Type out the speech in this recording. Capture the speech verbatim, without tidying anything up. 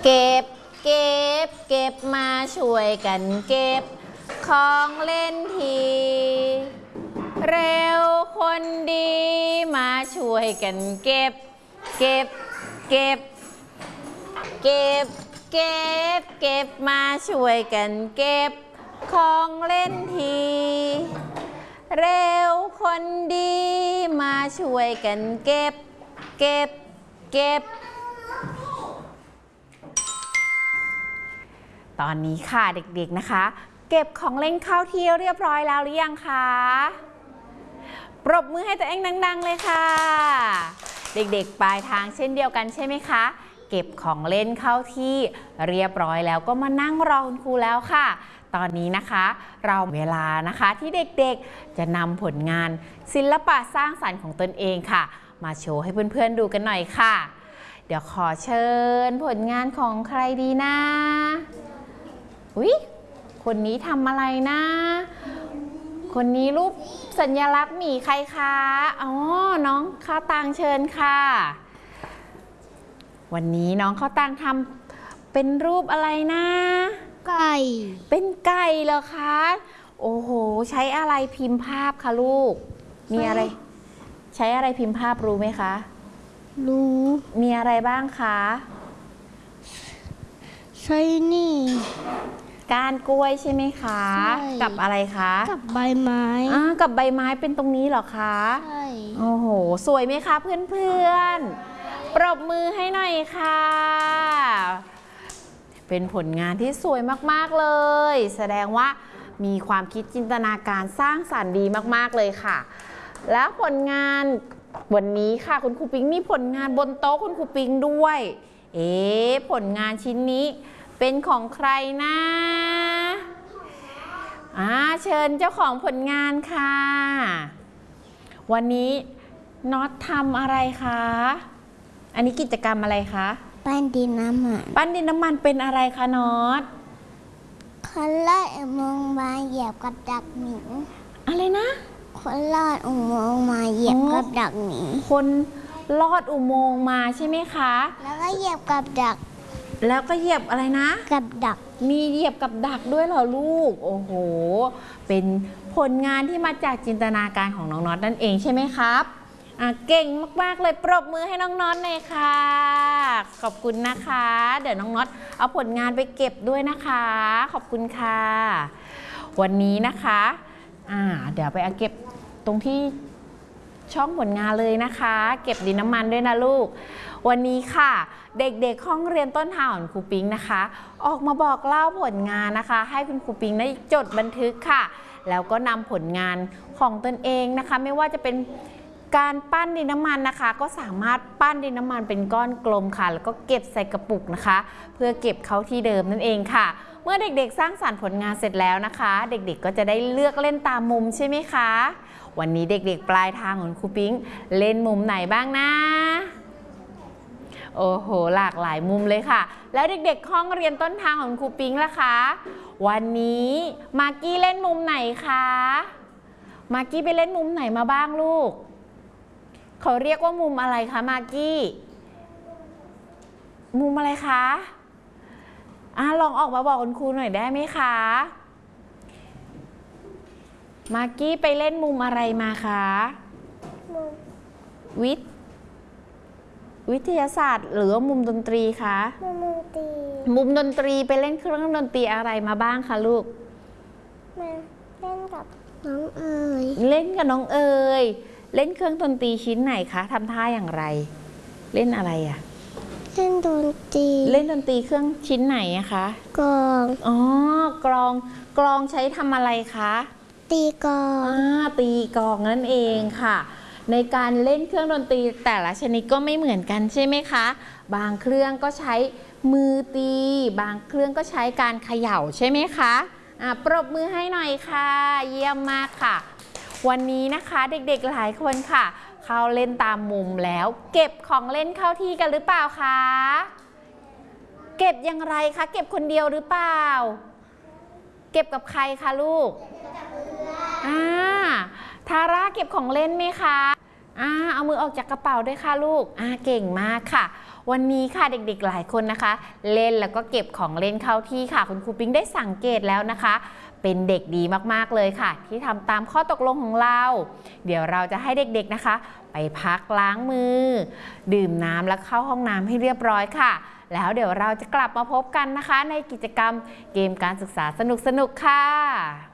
เก็บเก็บเก็บมาช่วยกันเก็บของเล่นทีเร็วคนดีมาช่วยกันเก็บเก็บเก็บเก็บเก็บเก็บมาช่วยกันเก็บของเล่นทีเร็วคนดีมาช่วยกันเก็บเก็บเก็บตอนนี้ค่ะเด็กๆนะคะเก็บของเล่นเข้าที่เรียบร้อยแล้วหรือยังคะปรบมือให้ตัวเองดังๆเลยค่ะเด็กๆปลายทางเช่นเดียวกันใช่ไหมคะเก็บของเล่นเข้าที่เรียบร้อยแล้วก็มานั่งรอคุณครูแล้วค่ะตอนนี้นะคะเราเวลานะคะที่เด็กๆจะนำผลงานศิลปะสร้างสรรค์ของตนเองค่ะมาโชว์ให้เพื่อนๆดูกันหน่อยค่ะเดี๋ยวขอเชิญผลงานของใครดีนะอุ๊ยคนนี้ทำอะไรนะคนนี้รูปสัญลักษณ์หมีใครคะอ๋อน้องข้าวตังเชิญค่ะวันนี้น้องข้าวตังทำเป็นรูปอะไรนะไก่เป็นไก่เหรอคะโอ้โหใช้อะไรพิมพ์ภาพคะลูกมีอะไรใช้อะไรพิมพ์ภาพรู้ไหมคะรู้มีอะไรบ้างคะใช่นี่ก้านกล้วยใช่ไหมคะกับอะไรคะกับใบไม้อ่ากับใบไม้เป็นตรงนี้เหรอคะใช่โอ้โหสวยไหมคะเพื่อนๆปรบมือให้หน่อยค่ะเป็นผลงานที่สวยมากๆเลยแสดงว่ามีความคิดจินตนาการสร้างสรรค์ดีมากๆเลยค่ะแล้วผลงานวันนี้ค่ะคุณครูปิ๊งมีผลงานบนโต๊ะคุณครูปิ๊งด้วยเอ๊ะผลงานชิ้นนี้เป็นของใครนะอ่าเชิญเจ้าของผลงานค่ะวันนี้น็อตทำอะไรคะอันนี้กิจกรรมอะไรคะปั้นดินน้ำมันปั้นดินน้ำมันเป็นอะไรคะน็อตคนลอดอุโมงค์มาเหยียบกับดักหมีอะไรนะคนลอดอุโมงค์มาเหยียบกับดักหมีคนลอดอุโมงค์มาใช่ไหมคะแล้วก็เหยียบกับดักแล้วก็เหยียบอะไรนะกับดักมีเหยียบกับดักด้วยเหรอลูกโอ้โหเป็นผลงานที่มาจากจินตนาการของน้องน็อตนั่นเองใช่ไหมครับอ่ะเก่งมากๆเลยปรบมือให้น้องน็อตเลยค่ะขอบคุณนะคะเดี๋ยวน้องน็อตเอาผลงานไปเก็บด้วยนะคะขอบคุณค่ะวันนี้นะคะอ่าเดี๋ยวไปเอาเก็บตรงที่ช่องผลงานเลยนะคะเก็บดินน้ำมันด้วยนะลูกวันนี้ค่ะเด็กๆห้องเรียนต้นทางของครูปิ๊งนะคะออกมาบอกเล่าผลงานนะคะให้คุณครูปิ๊งได้จดบันทึกค่ะแล้วก็นำผลงานของตนเองนะคะไม่ว่าจะเป็นการปั้นดินน้ำมันนะคะก็สามารถปั้นดินน้ำมันเป็นก้อนกลมค่ะแล้วก็เก็บใส่กระปุกนะคะเพื่อเก็บเข้าที่เดิมนั่นเองค่ะเมื่อเด็กๆสร้างสรรค์ผลงานเสร็จแล้วนะคะเด็กๆก็จะได้เลือกเล่นตามมุมใช่ไหมคะวันนี้เด็กๆปลายทางของครูปิ๊งเล่นมุมไหนบ้างนะโอ้โหหลากหลายมุมเลยค่ะแล้วเด็กๆห้องเรียนต้นทางของครูปิ๊งล่ะคะวันนี้มากกี้เล่นมุมไหนคะมากกี้ไปเล่นมุมไหนมาบ้างลูกเขาเรียกว่ามุมอะไรคะมากกี้มุมอะไรคะอ่ะลองออกมาบอกคุณครูหน่อยได้ไหมคะมากกี้ไปเล่นมุมอะไรมาคะวิทย์วิทยาศาสตร์หรือมุมดนตรีคะมุมดนตรีมุมดนตรีไปเล่นเครื่องดนตรีอะไรมาบ้างคะลูกมาเล่นกับน้องเอ๋ยเล่นกับน้องเอ๋ยเล่นเครื่องดนตรีชิ้นไหนคะทำท่าอย่างไรเล่นอะไรอะเล่นดนตรีเล่นดนตรีเครื่องชิ้นไหนอะคะกลองอ๋อกลองกลองใช้ทำอะไรคะตีกลองอ่าตีกลองนั่นเองค่ะในการเล่นเครื่องดนตรีแต่ละชนิดก็ไม่เหมือนกันใช่ไหมคะบางเครื่องก็ใช้มือตีบางเครื่องก็ใช้การเขย่าใช่ไหมคะอ่ะปรบมือให้หน่อยค่ะเยี่ยมมากค่ะวันนี้นะคะเด็กๆหลายคนค่ะเข้าเล่นตามมุมแล้วเก็บของเล่นเข้าที่กันหรือเปล่าคะเก็บอย่างไรคะเก็บคนเดียวหรือเปล่าเก็บกับใครคะลูกอ่าทาร่าเก็บของเล่นไหมคะอ่าเอามือออกจากกระเป๋าด้วยค่ะลูกอ่าเก่งมากค่ะวันนี้ค่ะเด็กๆหลายคนนะคะเล่นแล้วก็เก็บของเล่นเข้าที่ค่ะคุณครูปิ๊งได้สังเกตแล้วนะคะเป็นเด็กดีมากๆเลยค่ะที่ทำตามข้อตกลงของเราเดี๋ยวเราจะให้เด็กๆนะคะไปพักล้างมือดื่มน้ำแล้วเข้าห้องน้ำให้เรียบร้อยค่ะแล้วเดี๋ยวเราจะกลับมาพบกันนะคะในกิจกรรมเกมการศึกษาสนุกๆค่ะ